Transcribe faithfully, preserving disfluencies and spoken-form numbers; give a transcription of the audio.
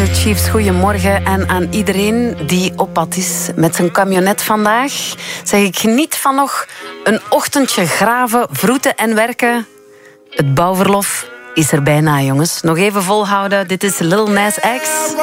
Kaizer Chiefs, goedemorgen. En aan iedereen die op pad is met zijn camionet vandaag, zeg ik, geniet van nog een ochtendje graven, vroeten en werken. Het bouwverlof is er bijna, jongens. Nog even volhouden. Dit is Lil Nas X.